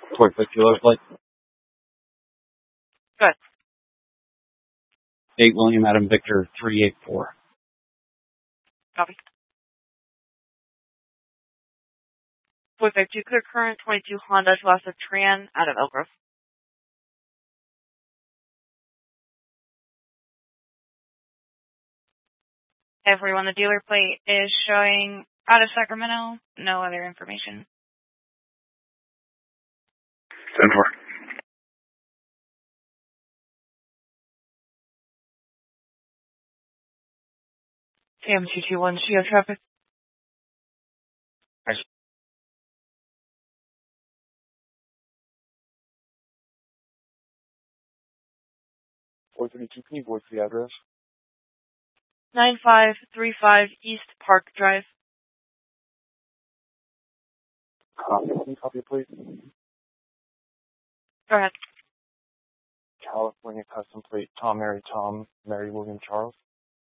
Toy Particular Flight. Good. 8 William Adam Victor 384. Copy. 452, clear current 22 Honda to last of Tran out of Elk Grove. Everyone, the dealer plate is showing out of Sacramento. No other information. 10-4. KM 221, Geo traffic. 432, can you voice the address? 9535 East Park Drive. Copy. Can you copy, please? Go ahead. California custom plate Tom, Mary, William, Charles.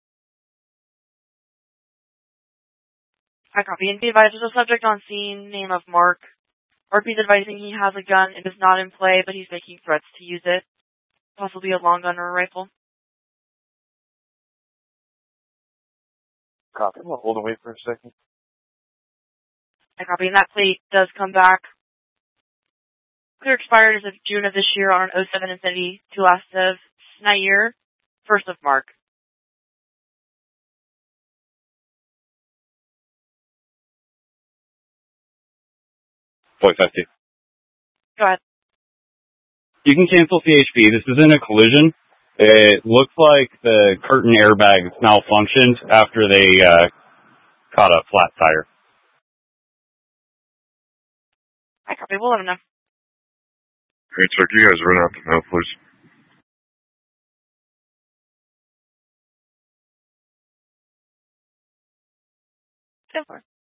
I copy. And be advised, there's a subject on scene, name of Mark. RP's advising he has a gun. It is not in play, but he's making threats to use it. Possibly a long gun or a rifle. Copy. I'm going to hold and wait for a second. I copy. And that plate does come back. Clear expired as of June of this year on an 07 Infiniti to last of Snyder, 1st of Mark. Toy 50. Go ahead. You can cancel CHP. This isn't a collision. It looks like the curtain airbag malfunctioned after they caught a flat tire. I copy. We'll let him know. Great, sir. Can you guys run out the mail, please? 10-4.